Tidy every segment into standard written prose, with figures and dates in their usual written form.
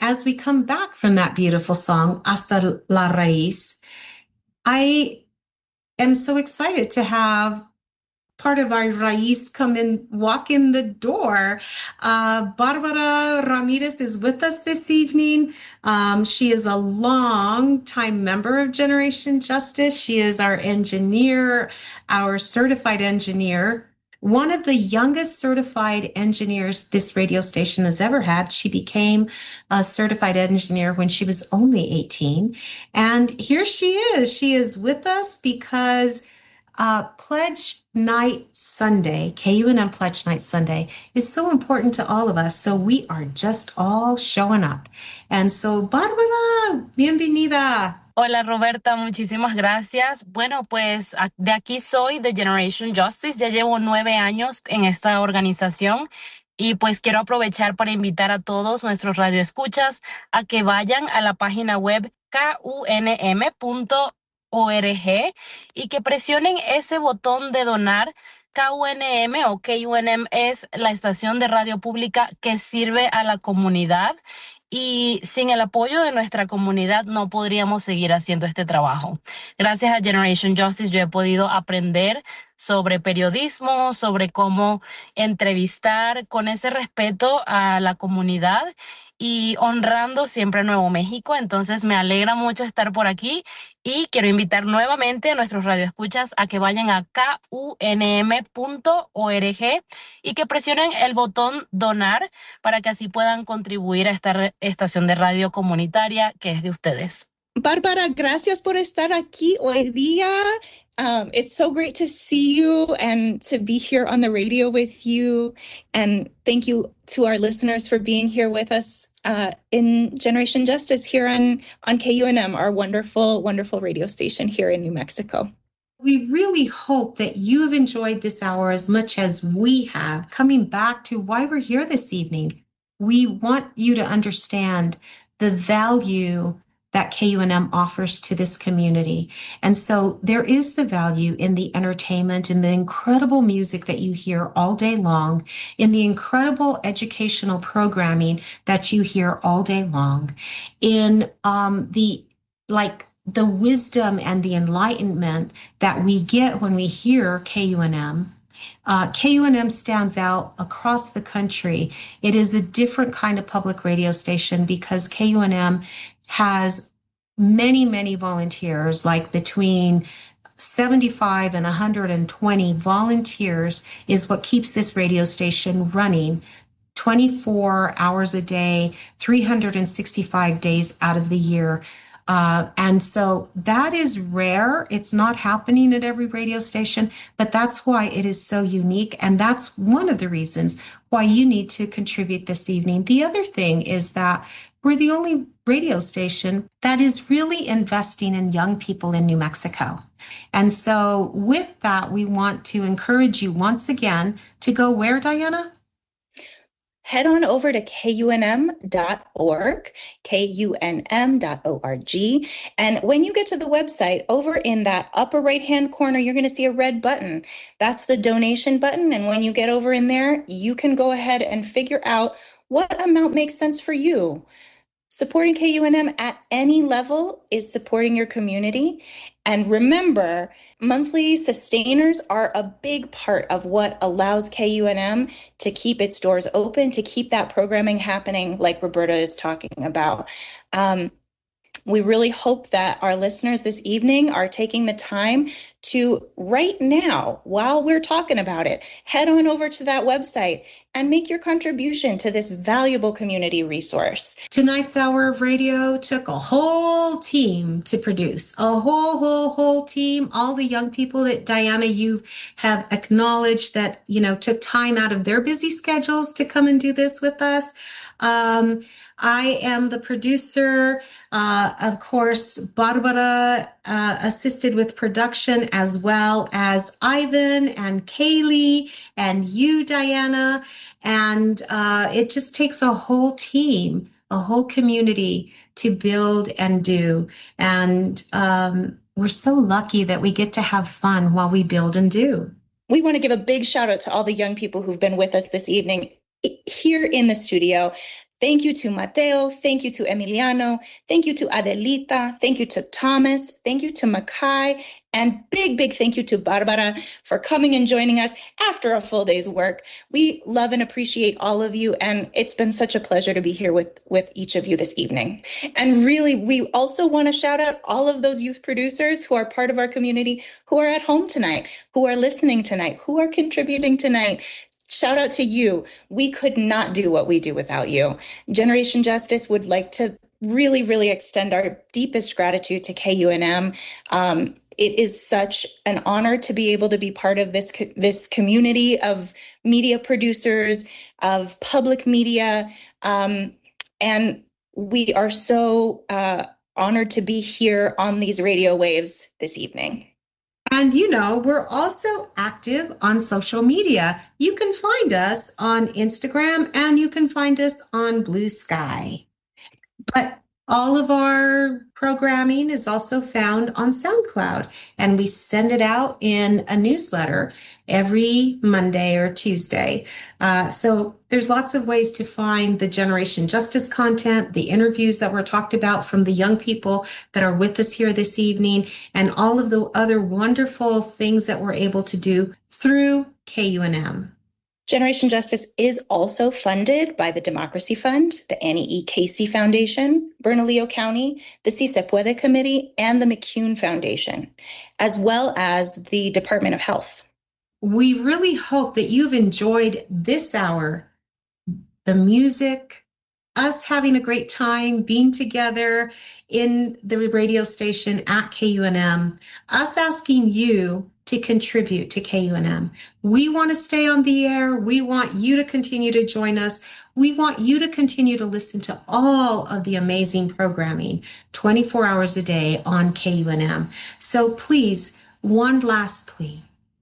as we come back from that beautiful song, Hasta la Raíz, I am so excited to have part of our Raíz come in, walk in the door. Barbara Ramirez is with us this evening. She is a long-time member of Generation Justice. She is our engineer, our certified engineer, one of the youngest certified engineers this radio station has ever had. She became a certified engineer when she was only 18. And here she is. She is with us because Pledge Night Sunday, KUNM Pledge Night Sunday, is so important to all of us. So we are just all showing up. And so, Bárbara, bienvenida. Hola Roberta, muchísimas gracias. Bueno, pues de aquí soy de Generation Justice, ya llevo 9 años en esta organización y pues quiero aprovechar para invitar a todos nuestros radioescuchas a que vayan a la página web kunm.org y que presionen ese botón de donar. KUNM o KUNM es la estación de radio pública que sirve a la comunidad. Y sin el apoyo de nuestra comunidad no podríamos seguir haciendo este trabajo. Gracias a Generation Justice yo he podido aprender sobre periodismo, sobre cómo entrevistar con ese respeto a la comunidad y honrando siempre a Nuevo México. Entonces me alegra mucho estar por aquí y quiero invitar nuevamente a nuestros radioescuchas a que vayan a kunm.org y que presionen el botón donar para que así puedan contribuir a esta estación de radio comunitaria que es de ustedes. Bárbara, gracias por estar aquí hoy día. It's so great to see you and to be here on the radio with you. And thank you to our listeners for being here with us in Generation Justice here on KUNM, our wonderful, wonderful radio station here in New Mexico. We really hope that you have enjoyed this hour as much as we have. Coming back to why we're here this evening, we want you to understand the value that KUNM offers to this community. And so there is the value in the entertainment, in the incredible music that you hear all day long, in the incredible educational programming that you hear all day long, in the wisdom and the enlightenment that we get when we hear KUNM. KUNM stands out across the country. It is a different kind of public radio station because KUNM has many, many volunteers, like between 75 and 120 volunteers is what keeps this radio station running 24 hours a day, 365 days out of the year. And so that is rare. It's not happening at every radio station, but that's why it is so unique. And that's one of the reasons why you need to contribute this evening. The other thing is that we're the only radio station that is really investing in young people in New Mexico. And so with that, we want to encourage you once again to go where, Diana? Head on over to kunm.org, kunm.org. And when you get to the website, over in that upper right-hand corner, you're going to see a red button. That's the donation button. And when you get over in there, you can go ahead and figure out what amount makes sense for you. Supporting KUNM at any level is supporting your community. And remember, monthly sustainers are a big part of what allows KUNM to keep its doors open, to keep that programming happening like Roberta is talking about. We really hope that our listeners this evening are taking the time to, right now, while we're talking about it, head on over to that website and make your contribution to this valuable community resource. Tonight's hour of radio took a whole team to produce, a whole team. All the young people that, Diana, you have acknowledged that, took time out of their busy schedules to come and do this with us. I am the producer. Of course, Barbara assisted with production, as well as Ivan and Kaylee and you, Diana. And it just takes a whole team, a whole community to build and do. And we're so lucky that we get to have fun while we build and do. We want to give a big shout out to all the young people who've been with us this evening here in the studio. Thank you to Mateo. Thank you to Emiliano. Thank you to Adelita. Thank you to Thomas. Thank you to Makai. And big thank you to Barbara for coming and joining us after a full day's work. We love and appreciate all of you. And it's been such a pleasure to be here with each of you this evening. And really, we also want to shout out all of those youth producers who are part of our community, who are at home tonight, who are listening tonight, who are contributing tonight. Shout out to you. We could not do what we do without you. Generation Justice would like to really extend our deepest gratitude to KUNM. It is such an honor to be able to be part of this community of media producers, of public media, and we are so honored to be here on these radio waves this evening. And we're also active on social media. You can find us on Instagram and you can find us on Blue Sky. But all of our programming is also found on SoundCloud, and we send it out in a newsletter every Monday or Tuesday. So there's lots of ways to find the Generation Justice content, the interviews that were talked about from the young people that are with us here this evening, and all of the other wonderful things that we're able to do through KUNM. Generation Justice is also funded by the Democracy Fund, the Annie E. Casey Foundation, Bernalillo County, the Si Se Puede Committee, and the McCune Foundation, as well as the Department of Health. We really hope that you've enjoyed this hour, the music, us having a great time being together in the radio station at KUNM, us asking you to contribute to KUNM. We want to stay on the air. We want you to continue to join us. We want you to continue to listen to all of the amazing programming 24 hours a day on KUNM. So please, one last plea.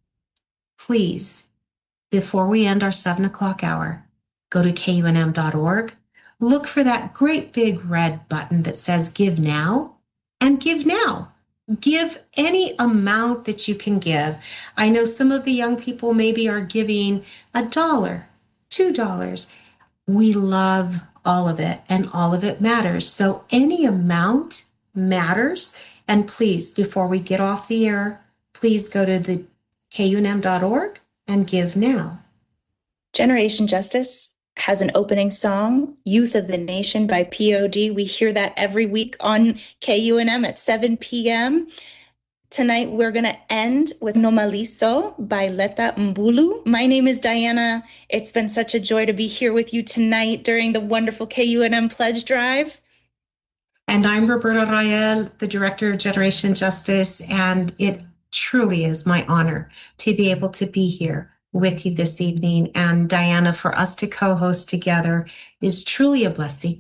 Please, before we end our 7 o'clock hour, go to KUNM.org. Look for that great big red button that says Give Now, and give now. Give any amount that you can give. I know some of the young people maybe are giving $1, $2. We love all of it, and all of it matters. So any amount matters. And please, before we get off the air, please go to the KUNM.org and give now. Generation Justice has an opening song, Youth of the Nation by POD. We hear that every week on KUNM at 7 p.m. Tonight, we're going to end with Nomaliso by Leta Mbulu. My name is Diana. It's been such a joy to be here with you tonight during the wonderful KUNM Pledge Drive. And I'm Roberta Rael, the Director of Generation Justice, and it truly is my honor to be able to be here with you this evening. And Diana, for us to co-host together is truly a blessing.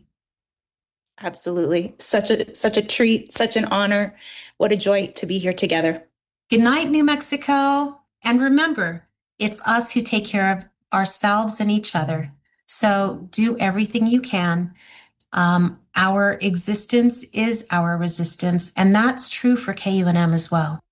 Absolutely. Such a treat, such an honor. What a joy to be here together. Good night, New Mexico. And remember, it's us who take care of ourselves and each other. So do everything you can. Our existence is our resistance. And that's true for KUNM as well.